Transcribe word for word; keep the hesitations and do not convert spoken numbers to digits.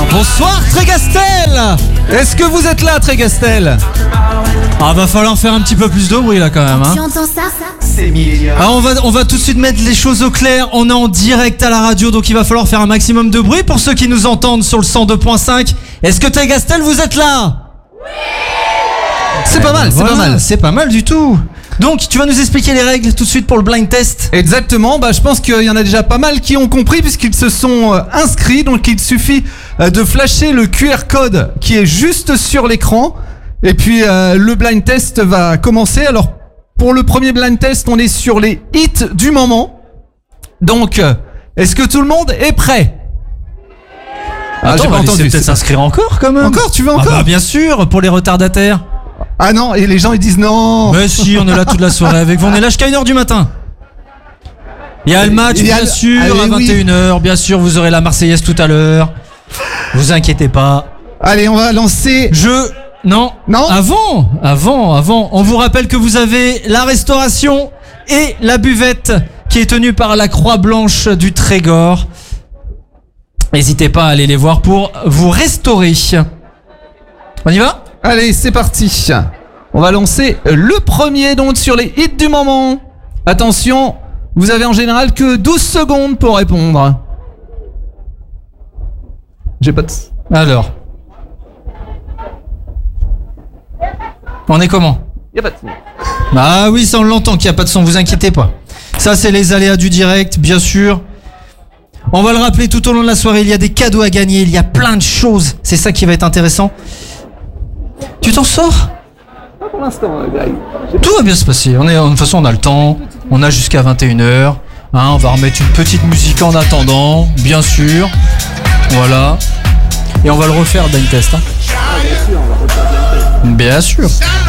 Bonsoir Trégastel. Est-ce que vous êtes là Trégastel? Ah, va falloir faire un petit peu plus de bruit là quand même, hein. Tu entends ça? C'est Millennium. Ah, on va, on va tout de suite mettre les choses au clair. On est en direct à la radio, donc il va falloir faire un maximum de bruit pour ceux qui nous entendent sur le cent deux point cinq. Est-ce que Trégastel, vous êtes là? Oui. C'est pas mal, c'est Voilà. pas mal, c'est pas mal du tout. Donc, tu vas nous expliquer les règles tout de suite pour le blind test. Exactement, bah, je pense qu'il y en a déjà pas mal qui ont compris puisqu'ils se sont euh, inscrits. Donc il suffit euh, de flasher le Q R code qui est juste sur l'écran. Et puis euh, le blind test va commencer. Alors pour le premier blind test, on est sur les hits du moment. Donc euh, est-ce que tout le monde est prêt? Ah, Attends, j'ai on pas va laisser entendu. peut-être s'inscrire encore quand même. Encore, tu veux Ah encore? bah bien sûr, pour les retardataires. Ah non, et les gens ils disent non. Mais si, on est là toute la soirée avec vous. On est là jusqu'à une heure du matin. Il y a le match, Il y a bien le- sûr, Allez, à vingt et une heures. Bien sûr, vous aurez la Marseillaise tout à l'heure. Vous inquiétez pas. Allez, on va lancer. Je... Non. Non. Avant, avant, avant. On vous rappelle que vous avez la restauration et la buvette qui est tenue par la Croix-Blanche du Trégor. N'hésitez pas à aller les voir pour vous restaurer. On y va ? Allez, c'est parti. On va lancer le premier donc sur les hits du moment. Attention, vous avez en général que douze secondes pour répondre. J'ai pas de... Alors. On est comment ? Y a pas de... Ah oui, ça on l'entend qu'il n'y a pas de son, vous inquiétez pas. Ça c'est les aléas du direct, bien sûr. On va le rappeler tout au long de la soirée, il y a des cadeaux à gagner, il y a plein de choses. C'est ça qui va être intéressant. Tu t'en sors ? Pas pour l'instant, gars. Tout va bien se passer. On est, de toute façon, on a le temps. On a jusqu'à vingt et une heures. Hein, on va remettre une petite musique en attendant, bien sûr. Voilà. Et on va le refaire, blind test. Hein. Bien sûr.